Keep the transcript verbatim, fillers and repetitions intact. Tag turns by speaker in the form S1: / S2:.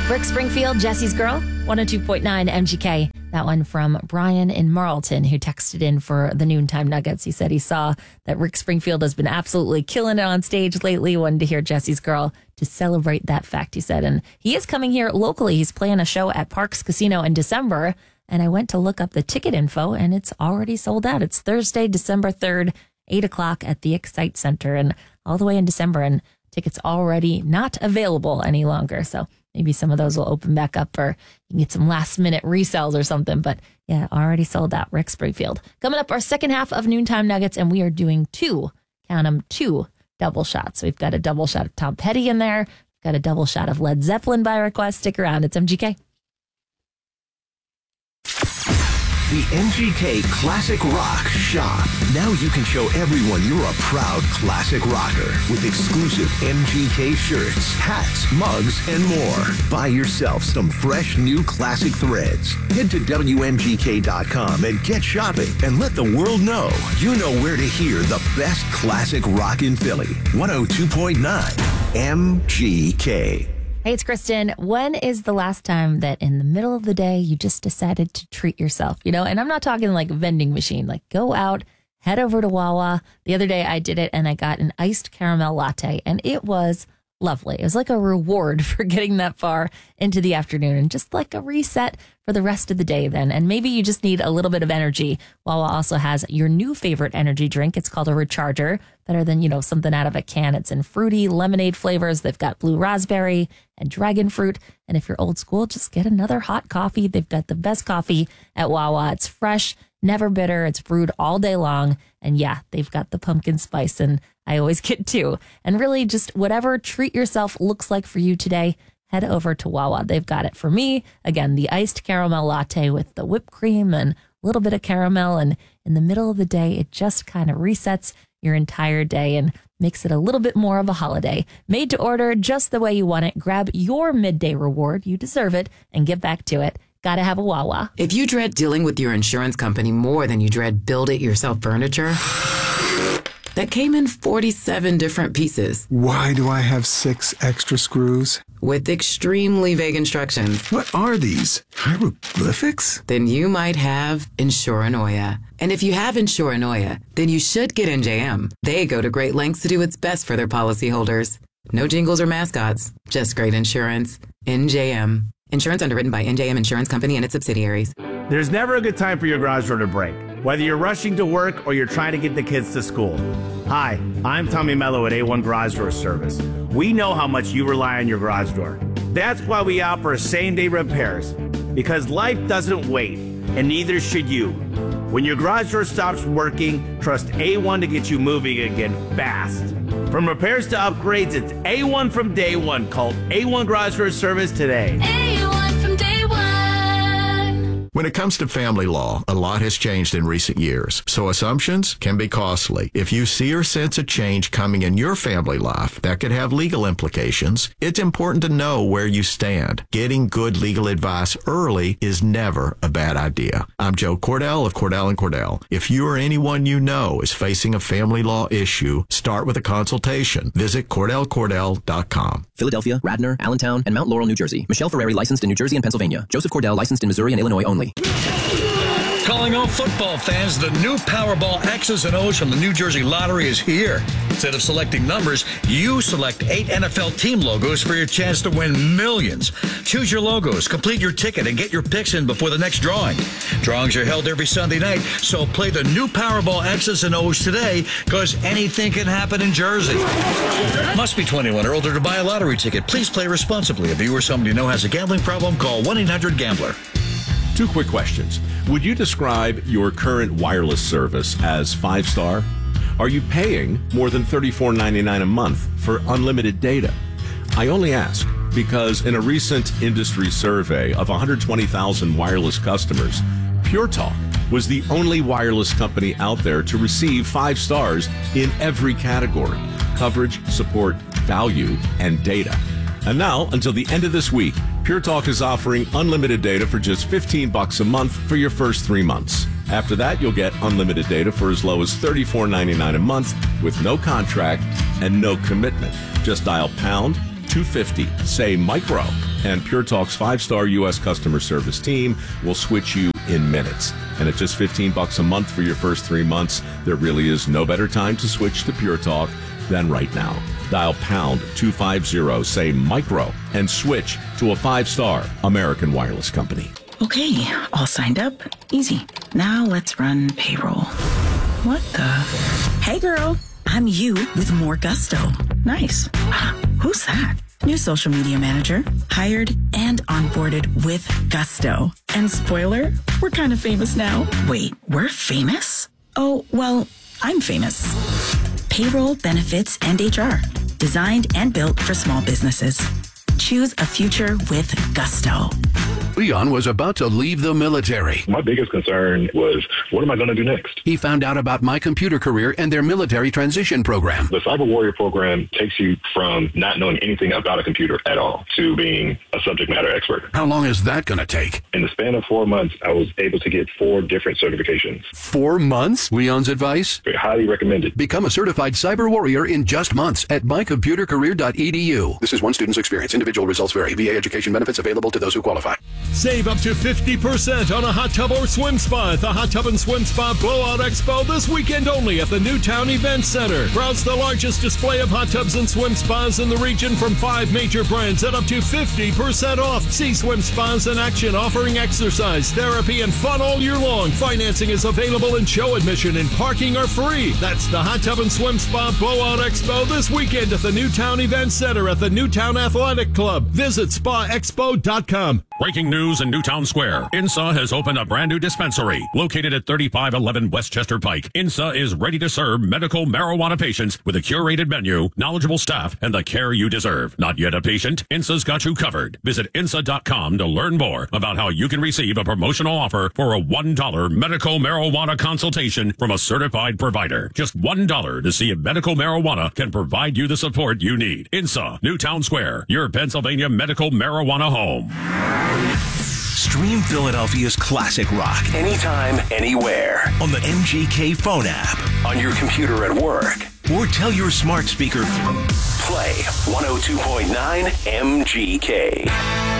S1: Rick Springfield, Jesse's Girl, one oh two point nine M G K. That one from Brian in Marlton, who texted in for the Noontime Nuggets. He said he saw that Rick Springfield has been absolutely killing it on stage lately. Wanted to hear Jesse's Girl to celebrate that fact, he said. And he is coming here locally. He's playing a show at Parks Casino in December. And I went to look up the ticket info, and it's already sold out. It's Thursday, December third, eight o'clock at the Excite Center, and all the way in December. And tickets already not available any longer. So maybe some of those will open back up, or you can get some last minute resells or something. But yeah, already sold out. Rick Springfield. Coming up, our second half of Noontime Nuggets, and we are doing two, count them, two double shots. So we've got a double shot of Tom Petty in there. We've got a double shot of Led Zeppelin by request. Stick around. It's M G K.
S2: The M G K Classic Rock Shop. Now you can show everyone you're a proud classic rocker with exclusive M G K shirts, hats, mugs, and more. Buy yourself some fresh new classic threads. Head to W M G K dot com and get shopping, and let the world know you know where to hear the best classic rock in Philly. one oh two point nine M G K.
S1: Hey, it's Kristen. When is the last time that in the middle of the day you just decided to treat yourself? You know, and I'm not talking like vending machine, like go out, head over to Wawa. The other day I did it and I got an iced caramel latte, and it was lovely. It was like a reward for getting that far into the afternoon, and just like a reset for the rest of the day then. And maybe you just need a little bit of energy. Wawa also has your new favorite energy drink. It's called a Recharger. Better than, you know, something out of a can. It's in fruity lemonade flavors. They've got blue raspberry and dragon fruit. And if you're old school, just get another hot coffee. They've got the best coffee at Wawa. It's fresh, never bitter. It's brewed all day long. And yeah, they've got the pumpkin spice, and I always get two. And really just whatever treat yourself looks like for you today, head over to Wawa. They've got it for me. Again, the iced caramel latte with the whipped cream and a little bit of caramel. And in the middle of the day, it just kind of resets your entire day and makes it a little bit more of a holiday. Made to order just the way you want it. Grab your midday reward. You deserve it, and get back to it. Gotta have a Wawa.
S3: If you dread dealing with your insurance company more than you dread build-it-yourself furniture that came in forty-seven different pieces.
S4: Why do I have six extra screws?
S3: With extremely vague instructions.
S4: What are these? Hieroglyphics?
S3: Then you might have Insuranoia. And if you have Insuranoia, then you should get N J M. They go to great lengths to do its best for their policyholders. No jingles or mascots, just great insurance. N J M. Insurance underwritten by N J M Insurance Company and its subsidiaries.
S5: There's never a good time for your garage door to break, whether you're rushing to work or you're trying to get the kids to school. Hi, I'm Tommy Mello at A one Garage Door Service. We know how much you rely on your garage door. That's why we offer same-day repairs, because life doesn't wait, and neither should you. When your garage door stops working, trust A one to get you moving again fast. From repairs to upgrades, it's A one from day one. Call A one Garage Door Service today.
S6: A one from day one.
S7: When it comes to family law, a lot has changed in recent years, so assumptions can be costly. If you see or sense a change coming in your family life that could have legal implications, it's important to know where you stand. Getting good legal advice early is never a bad idea. I'm Joe Cordell of Cordell and Cordell. If you or anyone you know is facing a family law issue, start with a consultation. Visit Cordell Cordell dot com.
S8: Philadelphia, Radnor, Allentown, and Mount Laurel, New Jersey. Michelle Ferreri, licensed in New Jersey and Pennsylvania. Joseph Cordell, licensed in Missouri and Illinois only.
S9: Calling all football fans, the new Powerball X's and O's from the New Jersey Lottery is here. Instead of selecting numbers, you select eight N F L team logos for your chance to win millions. Choose your logos, complete your ticket, and get your picks in before the next drawing. Drawings are held every Sunday night, so play the new Powerball X's and O's today, because anything can happen in Jersey. Must be twenty-one or older to buy a lottery ticket. Please play responsibly. If you or somebody you know has a gambling problem, call one eight hundred gambler.
S10: Two quick questions. Would you describe your current wireless service as five-star? Are you paying more than thirty-four ninety-nine a month for unlimited data? I only ask because in a recent industry survey of one hundred twenty thousand wireless customers, Pure Talk was the only wireless company out there to receive five stars in every category: coverage, support, value, and data. And now, until the end of this week, Pure Talk is offering unlimited data for just fifteen bucks a month for your first three months. After that, you'll get unlimited data for as low as thirty-four ninety-nine a month with no contract and no commitment. Just dial pound two fifty. Say micro. And Pure Talk's five-star U S customer service team will switch you in minutes. And at just fifteen bucks a month for your first three months, there really is no better time to switch to Pure Talk than right now. Dial pound two fifty, say micro, and switch to a five-star American Wireless company.
S6: Okay, all signed up. Easy. Now let's run payroll. What the? Hey girl, I'm you with more gusto. Nice. Who's that? New social media manager, hired and onboarded with gusto. And spoiler, we're kind of famous now. Wait, we're famous? Oh, well, I'm famous. Payroll, benefits, and H R. Designed and built for small businesses. Choose a future with gusto.
S11: Leon was about to leave the military.
S12: My biggest concern was, what am I going to do next?
S11: He found out about My Computer Career and their military transition program.
S12: The Cyber Warrior program takes you from not knowing anything about a computer at all to being a subject matter expert.
S11: How long is that going to take?
S12: In the span of four months, I was able to get four different certifications.
S11: Four months? Leon's advice?
S12: Very highly recommended.
S11: Become a certified cyber warrior in just months at my computer career dot e d u. This is one student's experience. Individual results vary. V A education benefits available to those who qualify.
S13: Save up to fifty percent on a hot tub or swim spa at the Hot Tub and Swim Spa Blowout Expo this weekend only at the Newtown Event Center. Browse the largest display of hot tubs and swim spas in the region from five major brands at up to fifty percent off. See swim spas in action offering exercise, therapy, and fun all year long. Financing is available and show admission and parking are free. That's the Hot Tub and Swim Spa Blowout Expo this weekend at the Newtown Event Center at the Newtown Athletic Club. Visit spa expo dot com.
S14: Breaking news in Newtown Square. INSA has opened a brand new dispensary located at thirty-five eleven Westchester Pike. INSA is ready to serve medical marijuana patients with a curated menu, knowledgeable staff, and the care you deserve. Not yet a patient? INSA's got you covered. Visit I N S A dot com to learn more about how you can receive a promotional offer for a one dollar medical marijuana consultation from a certified provider. Just one dollar to see if medical marijuana can provide you the support you need. INSA, Newtown Square, your Pennsylvania medical marijuana home.
S2: Stream Philadelphia's classic rock anytime, anywhere on the M G K phone app, on your computer at work, or tell your smart speaker, play one oh two point nine M G K.